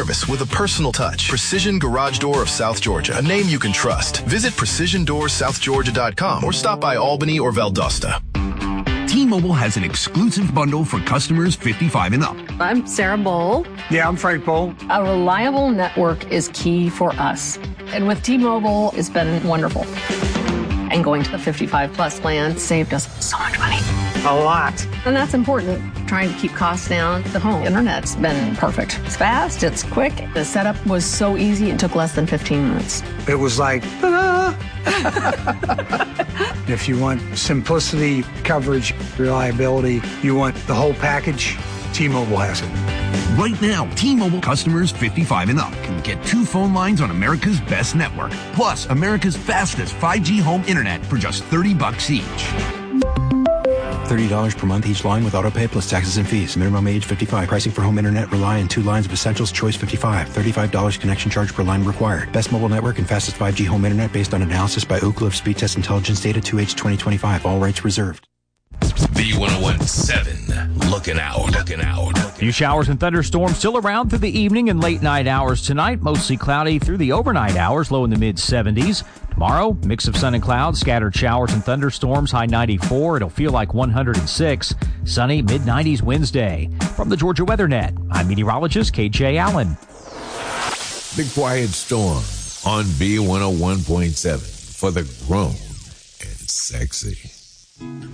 service with a personal touch. Precision Garage Door of South Georgia, a name you can trust. Visit PrecisionDoorsSouthGeorgia.com or stop by Albany or Valdosta. T-Mobile has an exclusive bundle for customers 55 and up. I'm Sarah Bowl. Yeah, I'm Frank Bowl. A reliable network is key for us. And with T-Mobile, it's been wonderful. And going to the 55 plus plan saved us so much money. A lot. And that's important. Trying to keep costs down. The home internet's been perfect. It's fast, it's quick. The setup was so easy, it took less than 15 minutes. It was like, ta-da! If you want simplicity, coverage, reliability, you want the whole package, T-Mobile has it. Right now, T-Mobile customers 55 and up can get 2 phone lines on America's best network, plus America's fastest 5G home internet for just $30 each. $30 per month each line with autopay plus taxes and fees. Minimum age 55. Pricing for home internet rely on 2 lines of Essentials Choice 55. $35 connection charge per line required. Best mobile network and fastest 5G home internet based on analysis by Ookla of Speed Test Intelligence data 2H 2025. All rights reserved. B1017, looking out. Few showers and thunderstorms still around through the evening and late night hours tonight. Mostly cloudy through the overnight hours, low in the mid-70s. Tomorrow, mix of sun and clouds, scattered showers and thunderstorms, high 94. It'll feel like 106. Sunny, mid-90s Wednesday. From the Georgia Weather Net, I'm meteorologist KJ Allen. Big Quiet Storm on B101.7 for the grown and sexy.